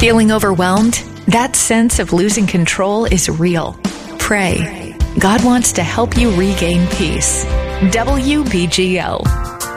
Feeling overwhelmed? That sense of losing control is real. Pray. God wants to help you regain peace. WBGL.